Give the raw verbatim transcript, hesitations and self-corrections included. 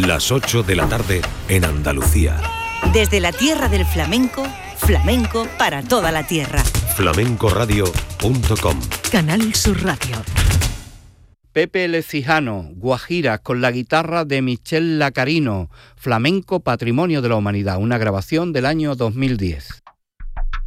Las ocho de la tarde en Andalucía. Desde la tierra del flamenco, flamenco para toda la tierra. flamencoradio punto com. Canal Sur Radio. Pepe Lecijano, Guajira, con la guitarra de Michel Lacarino, Flamenco Patrimonio de la Humanidad, una grabación del año dos mil diez.